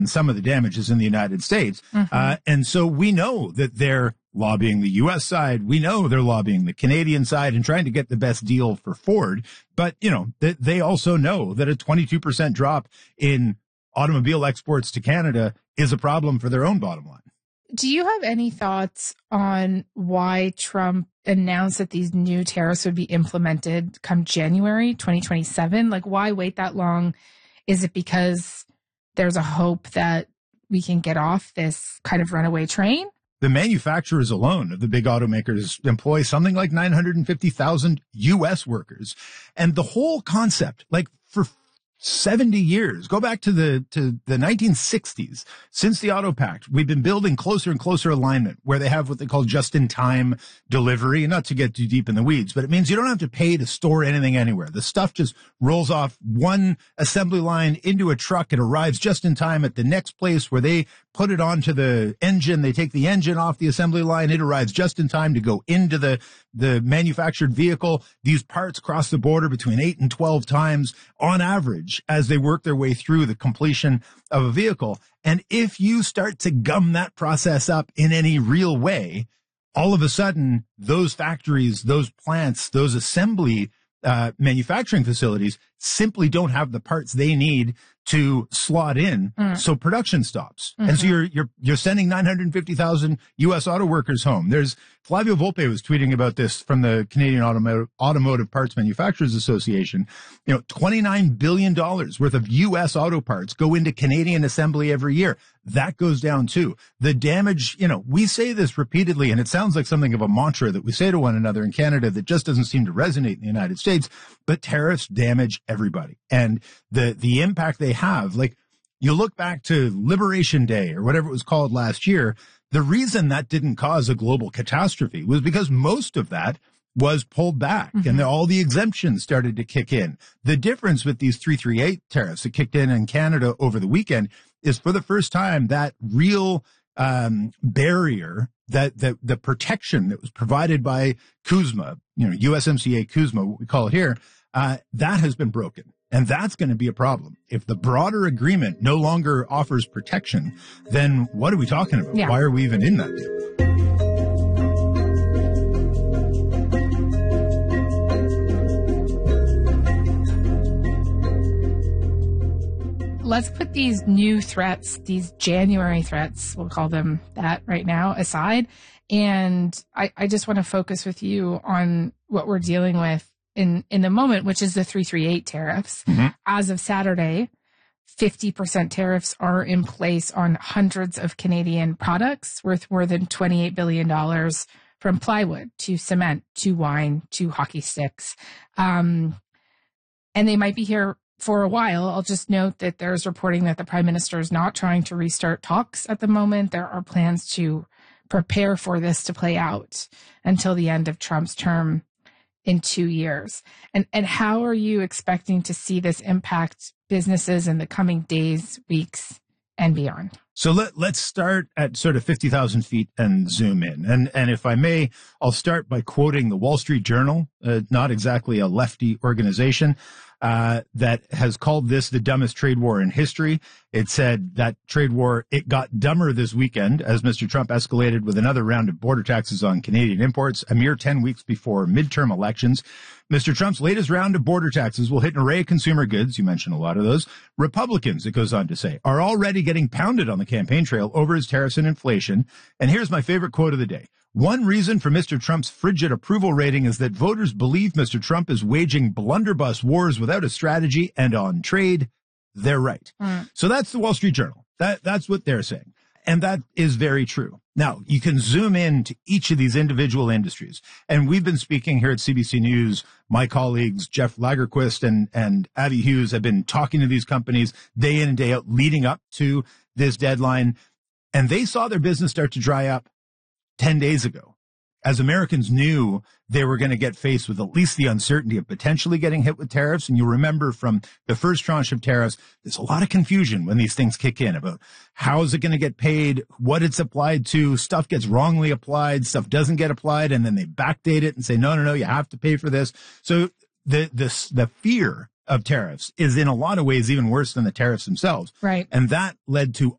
and some of the damage is in the United States. And so we know that they're lobbying the U.S. side. We know they're lobbying the Canadian side and trying to get the best deal for Ford. But, you know, they also know that a 22% drop in automobile exports to Canada is a problem for their own bottom line. Do you have any thoughts on why Trump announced that these new tariffs would be implemented come January 2027? Like, why wait that long? Is it because there's a hope that we can get off this kind of runaway train? The manufacturers alone of the big automakers employ something like 950,000 U.S. workers. And the whole concept, like for 70 years, go back to the 1960s. Since the Auto Pact, we've been building closer and closer alignment where they have what they call just-in-time delivery. Not to get too deep in the weeds, but it means you don't have to pay to store anything anywhere. The stuff just rolls off one assembly line into a truck. It arrives just in time at the next place where they put it onto the engine. They take the engine off the assembly line. It arrives just in time to go into the manufactured vehicle. These parts cross the border between 8 and 12 times on average as they work their way through the completion of a vehicle. And if you start to gum that process up in any real way, all of a sudden, those factories, those plants, those assembly manufacturing facilities simply don't have the parts they need to slot in. So production stops. And so you're sending 950,000 U.S. auto workers home. There's Flavio Volpe was tweeting about this from the Canadian Automotive Parts Manufacturers Association. You know, $29 billion worth of U.S. auto parts go into Canadian assembly every year. That goes down too. The damage, you know, we say this repeatedly and it sounds like something of a mantra that we say to one another in Canada that just doesn't seem to resonate in the United States, but tariffs damage everybody. And the impact they have, like you look back to Liberation Day or whatever it was called last year, the reason that didn't cause a global catastrophe was because most of that was pulled back and all the exemptions started to kick in. The difference with these 338 tariffs that kicked in Canada over the weekend is for the first time that real barrier, that the protection that was provided by CUSMA, you know, USMCA CUSMA, what we call it here, that has been broken. And that's going to be a problem. If the broader agreement no longer offers protection, then what are we talking about? Yeah. Why are we even in that deal? Let's put these new threats, these January threats, we'll call them that right now, aside. And I just want to focus with you on what we're dealing with in the moment, which is the 338 tariffs. As of Saturday, 50% tariffs are in place on hundreds of Canadian products worth more than $28 billion, from plywood to cement to wine to hockey sticks. And they might be here for a while. I'll just note that there's reporting that the Prime Minister is not trying to restart talks at the moment. There are plans to prepare for this to play out until the end of Trump's term in 2 years. And how are you expecting to see this impact businesses in the coming days, weeks, and beyond? So let's start at sort of 50,000 feet and zoom in. And if I may, I'll start by quoting the Wall Street Journal, not exactly a lefty organization, that has called this the dumbest trade war in history. It said that trade war, it got dumber this weekend as Mr. Trump escalated with another round of border taxes on Canadian imports a mere 10 weeks before midterm elections. Mr. Trump's latest round of border taxes will hit an array of consumer goods. You mentioned a lot of those. Republicans, it goes on to say, are already getting pounded on the campaign trail over his tariffs and inflation. And here's my favorite quote of the day. One reason for Mr. Trump's frigid approval rating is that voters believe Mr. Trump is waging blunderbuss wars without a strategy, and on trade, they're right. So that's the Wall Street Journal. That's what they're saying. And that is very true. Now, you can zoom in to each of these individual industries. And we've been speaking here at CBC News. My colleagues, Jeff Lagerquist and Abby Hughes, have been talking to these companies day in and day out leading up to this deadline. And they saw their business start to dry up 10 days ago, as Americans knew they were going to get faced with at least the uncertainty of potentially getting hit with tariffs. And you remember from the first tranche of tariffs, there's a lot of confusion when these things kick in about how is it going to get paid, what it's applied to. Stuff gets wrongly applied, stuff doesn't get applied, and then they backdate it and say, no, you have to pay for this. So the fear of tariffs is in a lot of ways even worse than the tariffs themselves. Right. And that led to